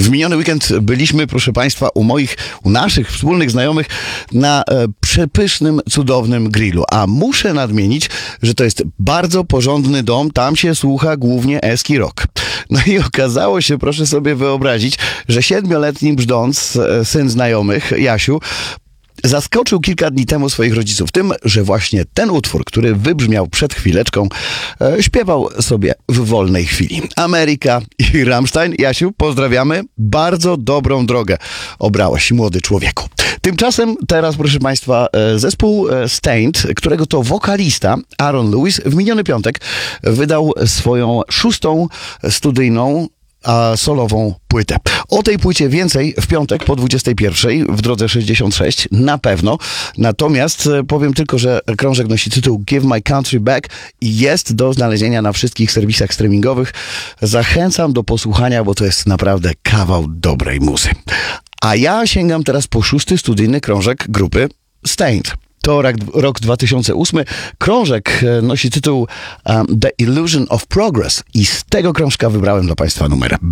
W miniony weekend byliśmy, proszę Państwa, u naszych wspólnych znajomych na przepysznym, cudownym grillu. A muszę nadmienić, że to jest bardzo porządny dom, tam się słucha głównie eski rock. No i okazało się, proszę sobie wyobrazić, że 7-letni brzdąc, syn znajomych, Jasiu, zaskoczył kilka dni temu swoich rodziców tym, że właśnie ten utwór, który wybrzmiał przed chwileczką, śpiewał sobie w wolnej chwili. Ameryka i Rammstein. Jasiu, pozdrawiamy. Bardzo dobrą drogę obrałeś, młody człowieku. Tymczasem teraz, proszę Państwa, zespół Staind, którego to wokalista Aaron Lewis w miniony piątek wydał swoją 6. studyjną solową płytę. O tej płycie więcej w piątek po 21 w drodze 66 na pewno. Natomiast powiem tylko, że krążek nosi tytuł Give My Country Back i jest do znalezienia na wszystkich serwisach streamingowych. Zachęcam do posłuchania, bo to jest naprawdę kawał dobrej muzy. A ja sięgam teraz po 6. studyjny krążek grupy Staind. To rok 2008. Krążek nosi tytuł The Illusion of Progress i z tego krążka wybrałem dla Państwa numer